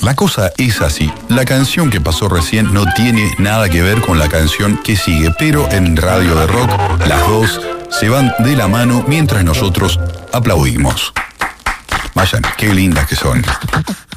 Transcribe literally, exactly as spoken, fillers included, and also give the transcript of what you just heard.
La cosa es así. La canción que pasó recién no tiene nada que ver con la canción que sigue, pero en Radio de Rock las dos se van de la mano mientras nosotros aplaudimos. Vayan, qué lindas que son.